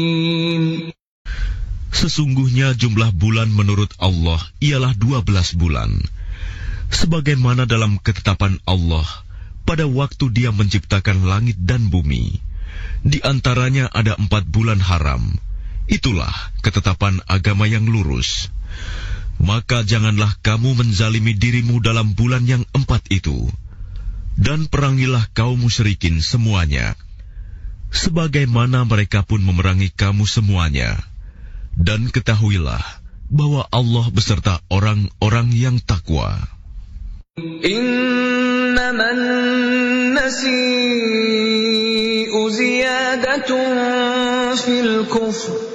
Sesungguhnya jumlah bulan menurut Allah ialah 12 bulan. Sebagaimana dalam ketetapan Allah pada waktu Dia menciptakan langit dan bumi. Di antaranya ada 4 bulan haram. Itulah ketetapan agama yang lurus. Maka janganlah kamu menzalimi dirimu dalam bulan yang 4 itu. Dan perangilah kaum musyrikin semuanya. Sebagaimana mereka pun memerangi kamu semuanya. Dan ketahuilah bahwa Allah beserta orang-orang yang takwa. Innaman nasi'u ziyadatun fil kufr